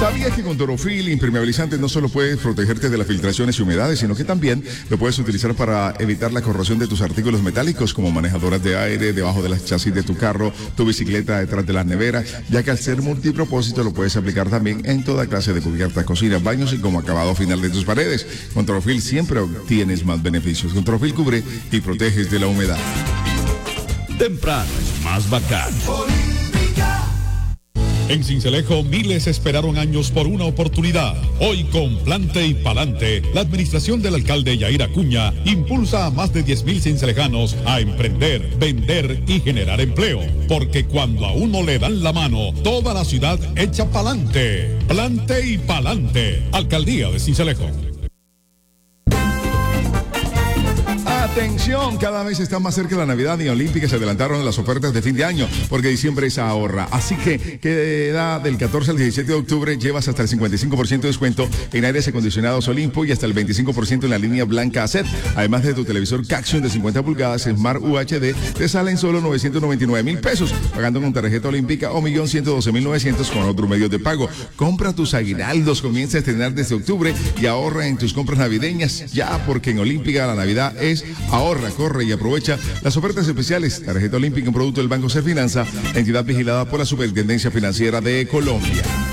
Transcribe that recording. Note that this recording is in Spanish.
¿Sabías que con Torofil impermeabilizante no solo puedes protegerte de las filtraciones y humedades, sino que también lo puedes utilizar para evitar la corrosión de tus artículos metálicos como manejadoras de aire, debajo de las chasis de tu carro, tu bicicleta, detrás de las neveras, ya que al ser multipropósito lo puedes aplicar también en toda clase de cubiertas, cocinas, baños y como acabado final de tus paredes? Con Torofil siempre obtienes más beneficios. Con Torofil cubre y proteges de la humedad. Temprano es más bacán. En Sincelejo, miles esperaron años por una oportunidad. Hoy, con Plante y Palante, la administración del alcalde Yair Acuña impulsa a más de 10.000 cincelejanos a emprender, vender y generar empleo. Porque cuando a uno le dan la mano, toda la ciudad echa pa'lante. Plante y Palante, Alcaldía de Sincelejo. Atención, cada vez está más cerca la Navidad y Olímpica se adelantaron las ofertas de fin de año porque diciembre es ahorra. Así que queda del 14 al 17 de octubre, llevas hasta el 55% de descuento en aires acondicionados Olimpo y hasta el 25% en la línea blanca ACET. Además de tu televisor Caxion de 50 pulgadas Smart UHD, te salen solo 999 pesos, pagando con tarjeta olímpica o 1.112.900 con otros medios de pago. Compra tus aguinaldos, comienza a estrenar desde octubre y ahorra en tus compras navideñas ya, porque en Olímpica la Navidad es ahorra, corre y aprovecha las ofertas especiales. Tarjeta olímpica, un producto del Banco Serfinanza, entidad vigilada por la Superintendencia Financiera de Colombia.